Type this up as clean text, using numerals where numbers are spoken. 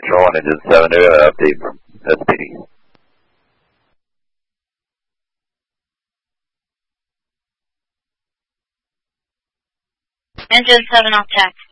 Control on Engine 7 to update from SPD. Engine 7 off tack.